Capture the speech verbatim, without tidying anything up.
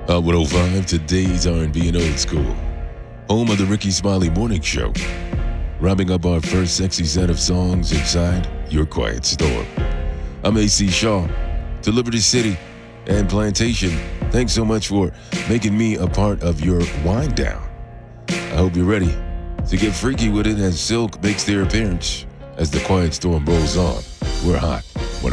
Uh, one oh five, today's R and B and old school. Home of the Ricky Smiley Morning Show. Wrapping up our first sexy set of songs inside your quiet storm. I'm A C Shaw to Liberty City and Plantation. Thanks so much for making me a part of your wind down. I hope you're ready to get freaky with it as Silk makes their appearance as the quiet storm rolls on. We're hot.